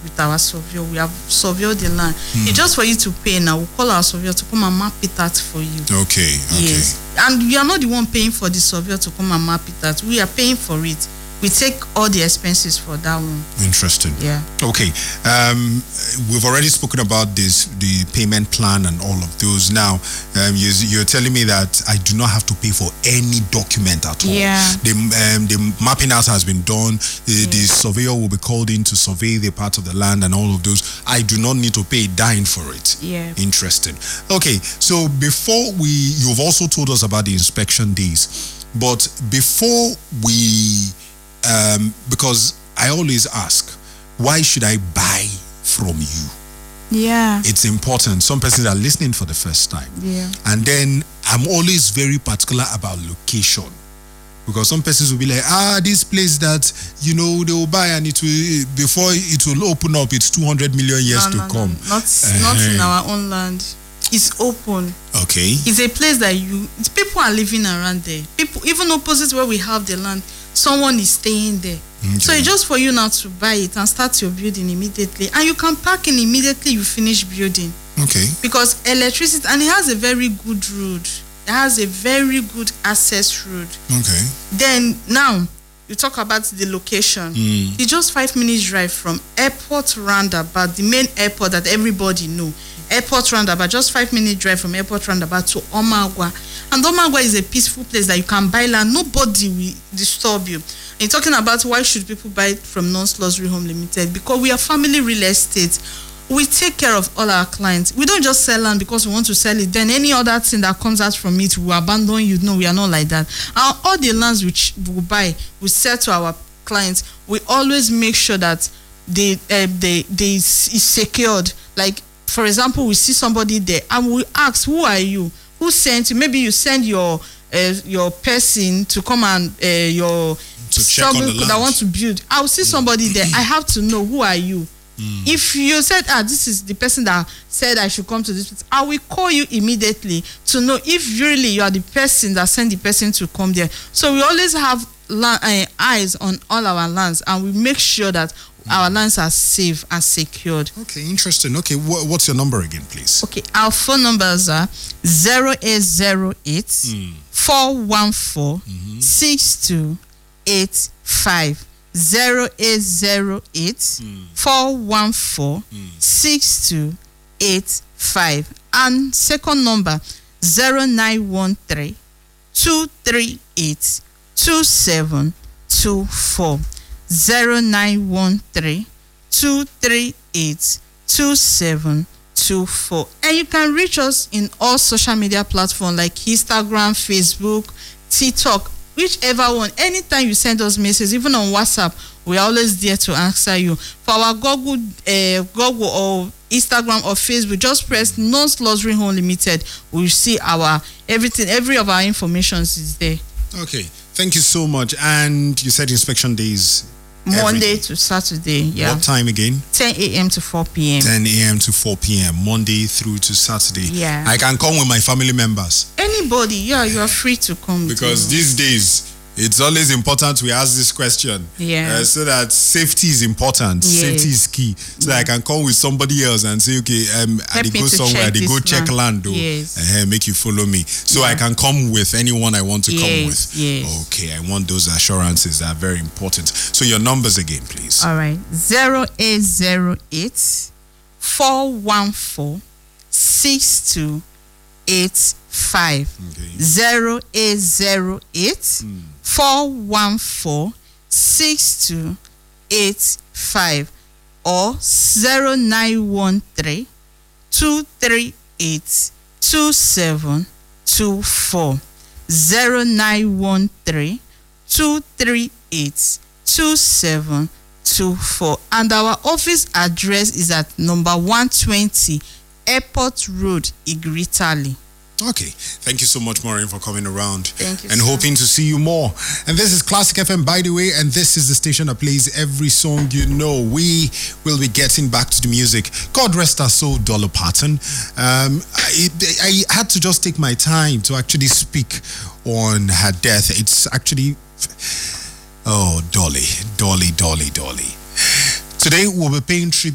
with our surveyor. We have surveyed the land. It's just for you to pay now. We'll call our surveyor to come and map it out for you. Okay. Yes. And you are not the one paying for the surveyor to come and map it out. We are paying for it. We take all the expenses for that one. Interesting. Yeah. Okay. We've already spoken about this, the payment plan and all of those. Now, you're telling me that I do not have to pay for any document at all. Yeah. The mapping out has been done. The surveyor will be called in to survey the part of the land and all of those. I do not need to pay a dime for it. Yeah. Interesting. Okay. So you've also told us about the inspection days, but before we because I always ask, why should I buy from you? Yeah. It's important. Some persons are listening for the first time. Yeah. And then I'm always very particular about location. Because some persons will be like, this place that, they will buy and before it will open up, it's 200 million years to come. Not in our own land. It's open. Okay. It's a place that people are living around there. People, even opposite where we have the land, someone is staying there. Okay. So it's just for you now to buy it and start your building immediately. And you can park in immediately you finish building. Okay. Because electricity, and it has a very good road. It has a very good access road. Okay. Then now, you talk about the location. It's just 5 minutes drive from Airport Roundabout, the main airport that everybody know. Airport Roundabout, just 5 minutes drive from Airport Roundabout to Omagwa. And Omagwa is a peaceful place that you can buy land. Nobody will disturb you. And you're talking about why should people buy it from Nonce Luxury Home Limited? Because we are family real estate. We take care of all our clients. We don't just sell land because we want to sell it. Then any other thing that comes out from it, we abandon you. No, we are not like that. And all the lands which we buy, we sell to our clients. We always make sure that they is secured. Like, for example, we see somebody there and we ask, who are you? Who sent you? Maybe you send your person to come and to check on the land that want to build. I will see somebody there. I have to know, who are you? If you said, this is the person that said I should come to this place, I will call you immediately to know if really you are the person that sent the person to come there. So we always have eyes on all our lands, and we make sure that our lands are safe and secured. Okay, interesting. Okay, what's your number again, please? Okay, our phone numbers are 0808 414 6285. 0808 414 6285. And second number 0913 238 2724. 0913 238 2724. And you can reach us in all social media platforms like Instagram, Facebook, TikTok, whichever one. Anytime you send us messages, even on WhatsApp, we're always there to answer you. For our Google or Instagram or Facebook, just press Nonce Luxury Home Limited. We'll see our everything, every of our information is there. Okay, thank you so much. And you said inspection days Monday to Saturday. Yeah. What time again? 10 a.m. to 4 p.m. 10 a.m. to 4 p.m. Monday through to Saturday. Yeah. I can come with my family members. Anybody, you are free to come. Because these days, it's always important we ask this question. Yeah. So that safety is important. Yes. Safety is key. So that I can come with somebody else and say, okay, I go somewhere, they go check land though. Yes. Make you follow me. So I can come with anyone I want to come with. Yes. Okay, I want those assurances that are very important. So your numbers again, please. All right. 0808 414 6285. Okay. 0808 414 6285 or 0913 238 2724. 0913 238 2724. And our office address is at number 120 Airport Road, Igritali. Okay, thank you so much, Maureen, for coming around. Thank you, and sir. hoping to see you more. And this is Classic FM, by the way, and this is the station that plays every song you know. We will be getting back to the music. God rest her soul, Dolly Parton. I had to just take my time to actually speak on her death. It's actually, Dolly. Today we'll be paying tribute